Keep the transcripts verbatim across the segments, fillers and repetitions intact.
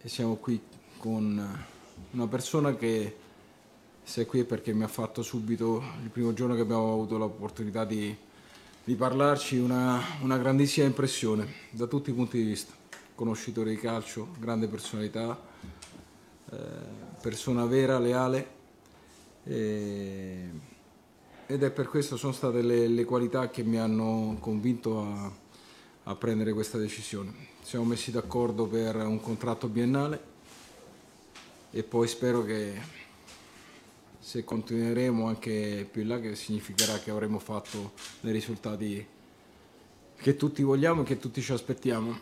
e siamo qui con una persona che, se è qui, è perché mi ha fatto subito, il primo giorno che abbiamo avuto l'opportunità di, di parlarci, una, una grandissima impressione da tutti i punti di vista. Conoscitore di calcio, grande personalità, eh, persona vera, leale, e, ed è per questo sono state le, le qualità che mi hanno convinto a, a prendere questa decisione. Siamo messi d'accordo per un contratto biennale e poi spero che, se continueremo anche più in là, che significherà che avremo fatto dei risultati che tutti vogliamo e che tutti ci aspettiamo.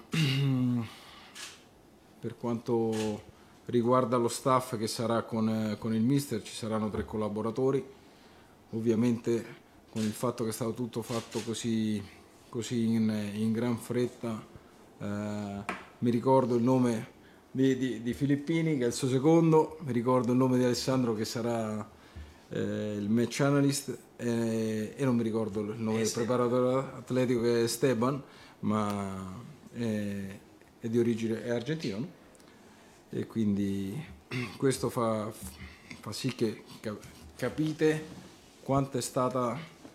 Per quanto riguarda lo staff che sarà con, con il mister, ci saranno tre collaboratori. Ovviamente, con il fatto che è stato tutto fatto così, così in, in gran fretta, eh, mi ricordo il nome di, di, di Filippini, che è il suo secondo, mi ricordo il nome di Alessandro, che sarà eh, il match analyst, eh, e non mi ricordo il nome del preparatore atletico, che è Esteban, ma è, è di origine, è argentino, no? E quindi questo fa, fa sì che capite quanto è stata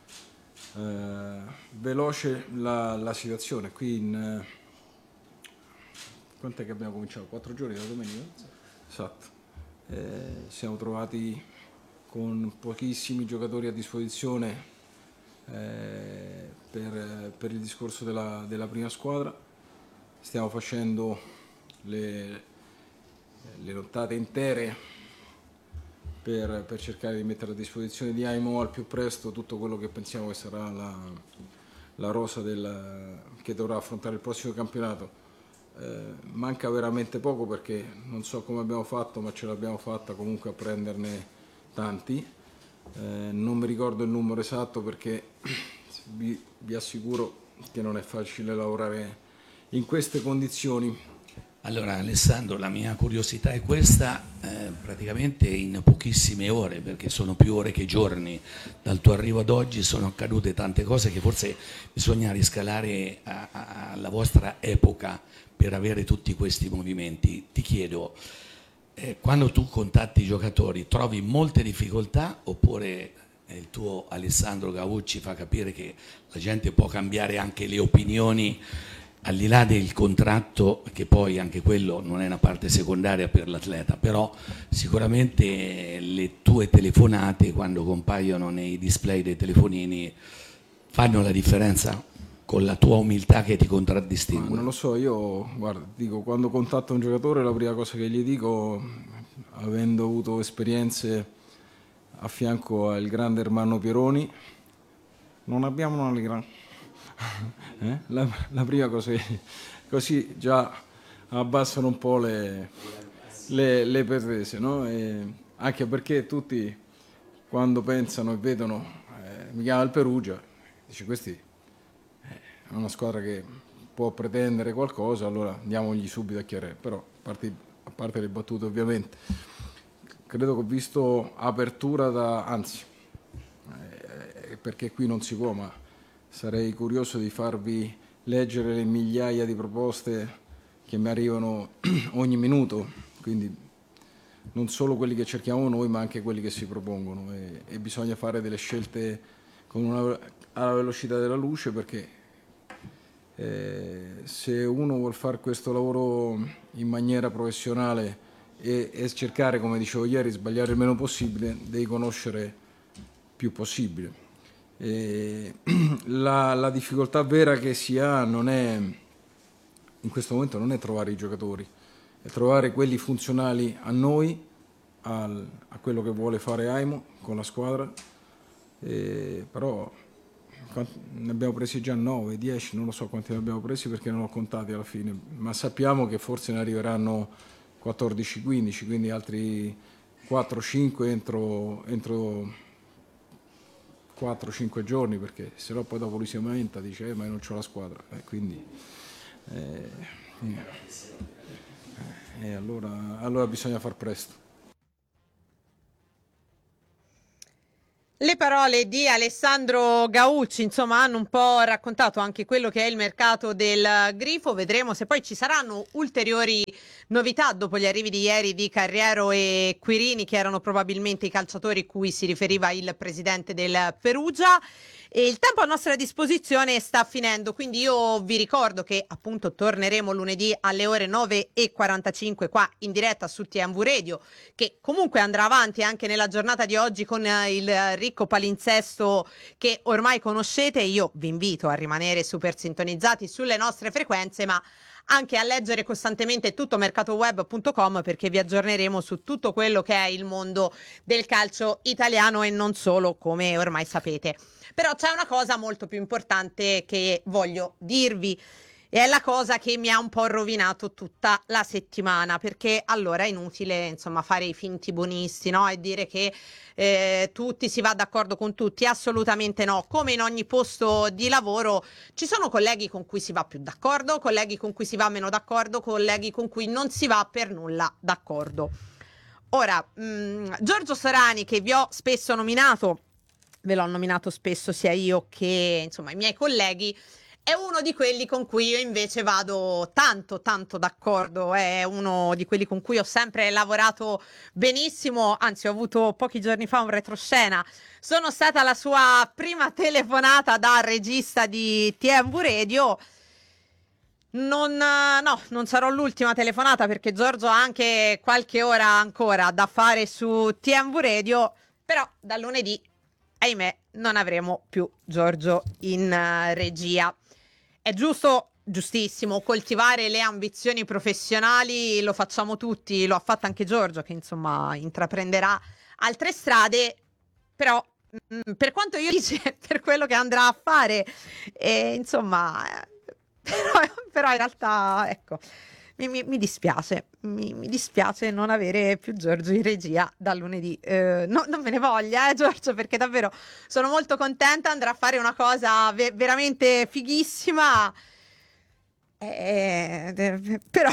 eh, veloce la, la situazione. Qui in eh, quant'è che abbiamo cominciato? Quattro giorni da domenica? Esatto. Eh, siamo trovati con pochissimi giocatori a disposizione eh, per, per il discorso della, della prima squadra. Stiamo facendo le, le nottate intere per, per cercare di mettere a disposizione di Aimo al più presto tutto quello che pensiamo che sarà la, la rosa del, che dovrà affrontare il prossimo campionato. Eh, manca veramente poco, perché non so come abbiamo fatto, ma ce l'abbiamo fatta comunque a prenderne tanti. Eh, non mi ricordo il numero esatto, perché vi, vi assicuro che non è facile lavorare in queste condizioni. Allora Alessandro, la mia curiosità è questa, eh, praticamente in pochissime ore, perché sono più ore che giorni, dal tuo arrivo ad oggi sono accadute tante cose che forse bisogna riscalare a, a, alla vostra epoca per avere tutti questi movimenti. Ti chiedo, eh, quando tu contatti i giocatori trovi molte difficoltà, oppure eh, il tuo Alessandro Gaucci fa capire che la gente può cambiare anche le opinioni al di là del contratto, che poi anche quello non è una parte secondaria per l'atleta, però sicuramente le tue telefonate, quando compaiono nei display dei telefonini, fanno la differenza con la tua umiltà che ti contraddistingue? Ma non lo so, io guarda, dico, quando contatto un giocatore, la prima cosa che gli dico, avendo avuto esperienze a fianco al grande Ermanno Pieroni, non abbiamo una gran... eh? la, la prima cosa che, così già abbassano un po' le, le, le pretese, no? E anche perché tutti, quando pensano e vedono eh, mi chiama il Perugia, dice questi eh, è una squadra che può pretendere qualcosa, allora andiamogli subito a chiarire. Però a parte, a parte le battute, ovviamente, credo che ho visto apertura da, anzi eh, perché qui non si può, ma sarei curioso di farvi leggere le migliaia di proposte che mi arrivano ogni minuto, quindi non solo quelli che cerchiamo noi, ma anche quelli che si propongono, e, e bisogna fare delle scelte con una, alla velocità della luce, perché eh, se uno vuol fare questo lavoro in maniera professionale e, e cercare, come dicevo ieri, sbagliare il meno possibile, devi conoscere più possibile. E la, la difficoltà vera che si ha non è, in questo momento, non è trovare i giocatori, è trovare quelli funzionali a noi, al, a quello che vuole fare Aimo con la squadra. E, però ne abbiamo presi già nove, dieci, non lo so quanti ne abbiamo presi perché non ho contati alla fine, ma sappiamo che forse ne arriveranno quattordici quindici, quindi altri quattro cinque entro, entro quattro cinque giorni, perché se no poi dopo lui si lamenta, dice eh, ma io non c'ho la squadra, e eh, quindi eh, eh, allora, allora bisogna far presto. Le parole di Alessandro Gaucci, insomma, hanno un po' raccontato anche quello che è il mercato del Grifo. Vedremo se poi ci saranno ulteriori novità dopo gli arrivi di ieri di Carriero e Quirini, che erano probabilmente i calciatori cui si riferiva il presidente del Perugia. E il tempo a nostra disposizione sta finendo, quindi io vi ricordo che appunto torneremo lunedì alle ore nove e quarantacinque qua in diretta su T M V Radio, che comunque andrà avanti anche nella giornata di oggi con il ricco palinsesto che ormai conoscete. Io vi invito a rimanere super sintonizzati sulle nostre frequenze, ma anche a leggere costantemente tutto mercatoweb punto com, perché vi aggiorneremo su tutto quello che è il mondo del calcio italiano e non solo, come ormai sapete. Però c'è una cosa molto più importante che voglio dirvi, e è la cosa che mi ha un po' rovinato tutta la settimana, perché allora è inutile insomma fare i finti buonisti, no? E dire che eh, tutti si va d'accordo con tutti, assolutamente no. Come in ogni posto di lavoro ci sono colleghi con cui si va più d'accordo, colleghi con cui si va meno d'accordo, colleghi con cui non si va per nulla d'accordo. Ora, mh, Giorgio Sorani, che vi ho spesso nominato, ve l'ho nominato spesso sia io che insomma i miei colleghi, è uno di quelli con cui io invece vado tanto tanto d'accordo, è uno di quelli con cui ho sempre lavorato benissimo, anzi ho avuto pochi giorni fa un retroscena, sono stata la sua prima telefonata da regista di T M V Radio. Non, no, non sarò l'ultima telefonata, perché Giorgio ha anche qualche ora ancora da fare su T M V Radio, però da lunedì, ahimè, non avremo più Giorgio in uh, regia. È giusto, giustissimo, coltivare le ambizioni professionali, lo facciamo tutti, lo ha fatto anche Giorgio, che insomma intraprenderà altre strade, però mh, per quanto io dice, per quello che andrà a fare, eh, insomma, però, però in realtà, ecco, mi, mi, mi dispiace, mi, mi dispiace non avere più Giorgio in regia da lunedì. Eh, no, non me ne voglia, eh, Giorgio, perché davvero sono molto contenta, andrà a fare una cosa ve- veramente fighissima. Eh, eh, però...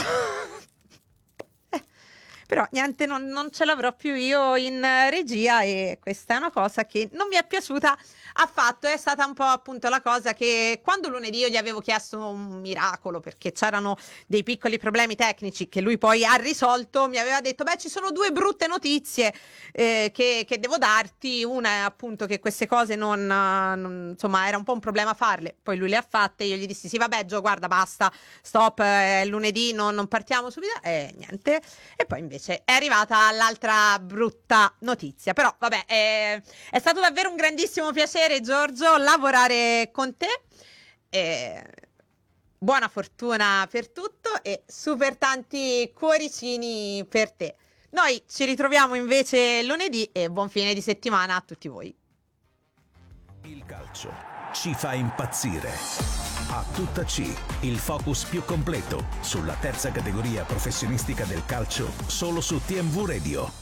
Però niente, non, non ce l'avrò più io in regia, e questa è una cosa che non mi è piaciuta affatto. È stata un po' appunto la cosa che quando lunedì io gli avevo chiesto un miracolo, perché c'erano dei piccoli problemi tecnici che lui poi ha risolto, mi aveva detto beh, ci sono due brutte notizie eh, che, che devo darti. Una è appunto che queste cose non, non insomma era un po' un problema farle, poi lui le ha fatte, io gli dissi sì vabbè Gio, guarda basta, stop, eh, lunedì non, non partiamo subito, e niente. E poi invece è arrivata l'altra brutta notizia. Però vabbè, è, è stato davvero un grandissimo piacere, Giorgio, lavorare con te. E buona fortuna per tutto e super tanti cuoricini per te. Noi ci ritroviamo invece lunedì, e buon fine di settimana a tutti voi. Il calcio ci fa impazzire. A tutta C, il focus più completo sulla terza categoria professionistica del calcio, solo su T M V Radio.